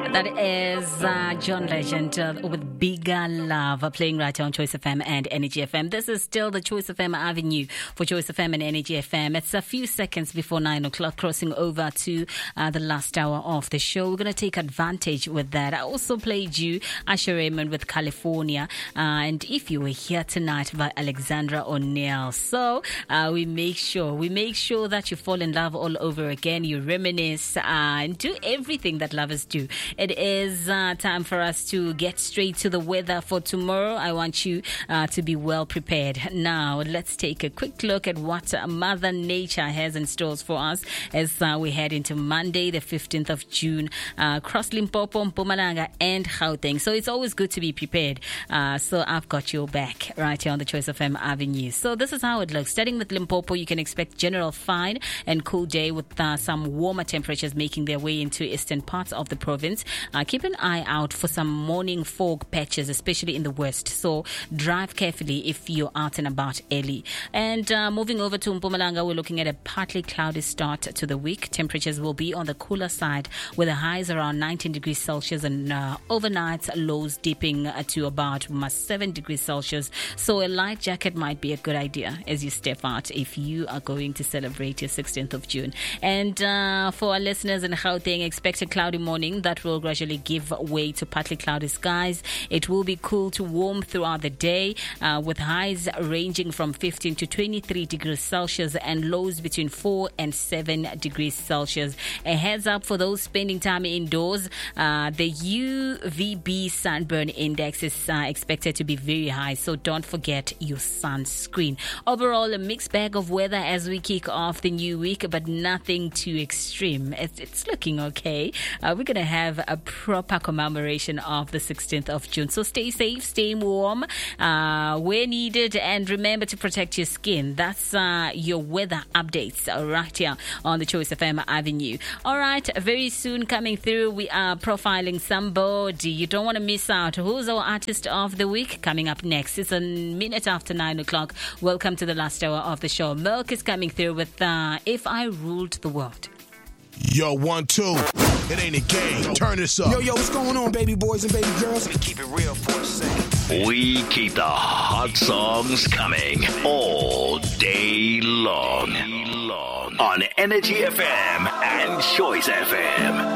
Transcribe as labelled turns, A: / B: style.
A: That is John Legend with Bigger Love playing right on Choice FM and Energy FM. This is still the Choice FM Avenue for Choice FM and Energy FM. It's a few seconds before 9 o'clock, crossing over to the last hour of the show. We're going to take advantage with that. I also played you Asher Raymond with California. And if you were here tonight by Alexandra O'Neill. So we make sure that you fall in love all over again. You reminisce and do everything that lovers do. It is time for us to get straight to the weather for tomorrow. I want you to be well prepared. Now, let's take a quick look at what Mother Nature has in stores for us as we head into Monday, the 15th of June, across Limpopo, Mpumalanga, and Gauteng. So it's always good to be prepared. So I've got your back right here on the Choice FM Avenue. So this is how it looks. Starting with Limpopo, you can expect general fine and cool day with some warmer temperatures making their way into eastern parts of the province. Keep an eye out for some morning fog patches, especially in the west. So drive carefully if you're out and about early. And moving over to Mpumalanga, we're looking at a partly cloudy start to the week. Temperatures will be on the cooler side with the highs around 19 degrees Celsius and overnight lows dipping to about 7 degrees Celsius. So a light jacket might be a good idea as you step out if you are going to celebrate your 16th of June. And for our listeners in Gauteng, expect a cloudy morning that will gradually give way to partly cloudy skies. It will be cool to warm throughout the day with highs ranging from 15 to 23 degrees Celsius and lows between 4 and 7 degrees Celsius. A heads up for those spending time indoors, the UVB sunburn index is expected to be very high, so don't forget your sunscreen. Overall, a mixed bag of weather as we kick off the new week, but nothing too extreme. It's looking okay. We're going to have a proper commemoration of the 16th of June. So stay safe, stay warm where needed, and remember to protect your skin. That's your weather updates right here on the Choice FM Avenue. All right, very soon coming through, we are profiling somebody. You don't want to miss out. Who's our artist of the week? Coming up next. It's a minute after 9 o'clock. Welcome to the last hour of the show. Milk is coming through with If I Ruled the World.
B: Yo, 1, 2. It ain't a game. Turn this up.
C: Yo, what's going on, baby boys and baby girls?
D: We keep it real for a second.
E: We keep the hot songs coming all day long on Energy FM and Choice FM.